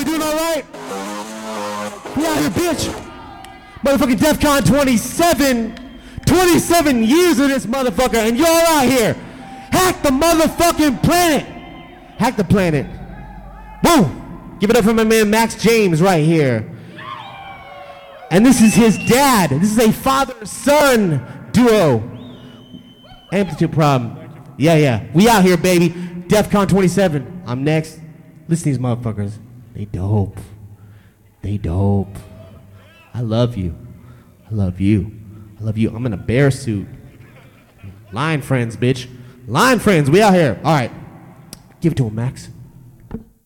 We doing all right? We out here, bitch. Motherfucking DEF CON 27. 27 years of this motherfucker, and y'all out here. Hack the motherfucking planet. Hack the planet. Woo! Give it up for my man Max James right here. And this is his dad. This is a father-son duo. Amplitude problem. Yeah. We out here, baby. DEF CON 27. I'm next. Listen to these motherfuckers. They dope. They dope. I love you. I love you. I love you. I'm in a bear suit. Lion friends, bitch. Lion friends, we out here. All right. Give it to him, Max.